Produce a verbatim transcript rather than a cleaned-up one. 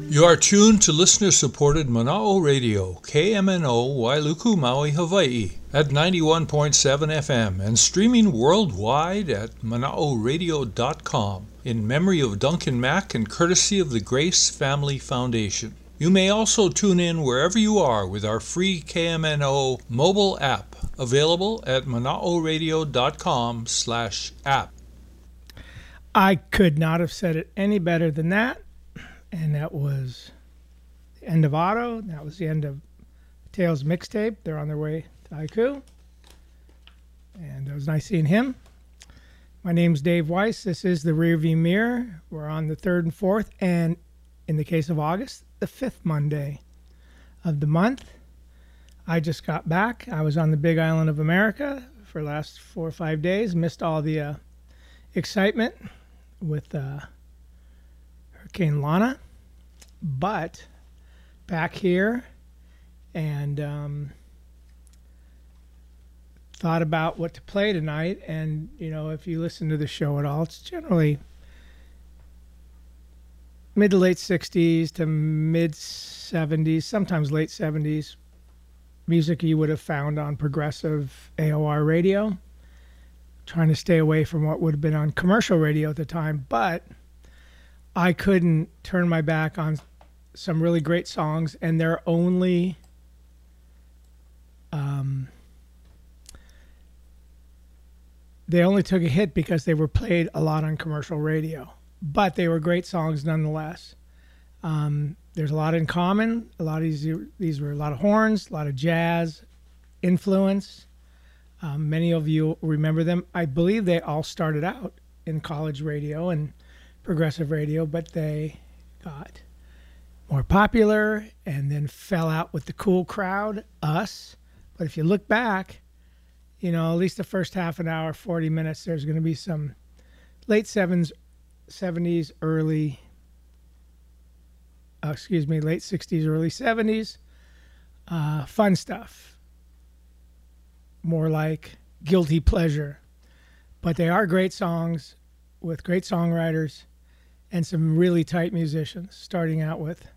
You are tuned to listener-supported Mana'o Radio, K M N O, Wailuku, Maui, Hawaii, at ninety-one point seven F M and streaming worldwide at mana'o radio dot com in memory of Duncan Mack and courtesy of the Grace Family Foundation. You may also tune in wherever you are with our free K M N O mobile app, available at mana'o radio dot com slash app. I could not have said it any better than that. And that was the end of Otto. That was the end of Tales mixtape. They're on their way to Haiku. And it was nice seeing him. My name's Dave Weiss. This is the Rearview Mirror. We're on the third and fourth, and in the case of August, the fifth Monday of the month. I just got back. I was on the Big Island of America for the last four or five days. Missed all the uh, excitement with uh, Hurricane Lana, but back here and um, thought about what to play tonight. And you know, if you listen to the show at all, it's generally mid to late sixties to mid seventies, sometimes late seventies music you would have found on progressive A O R radio, trying to stay away from what would have been on commercial radio at the time. But I couldn't turn my back on some really great songs, and they're only um, they only took a hit because they were played a lot on commercial radio. But they were great songs nonetheless. Um, there's a lot in common. A lot of these these were a lot of horns, a lot of jazz influence. Um, many of you remember them. I believe they all started out in college radio and progressive radio, but they got more popular and then fell out with the cool crowd, us. But if you look back, you know, at least the first half an hour, forty minutes, there's going to be some late sevens, seventies, early, uh, excuse me, late sixties, early seventies, uh, fun stuff. More like guilty pleasure. But they are great songs with great songwriters and some really tight musicians, starting out with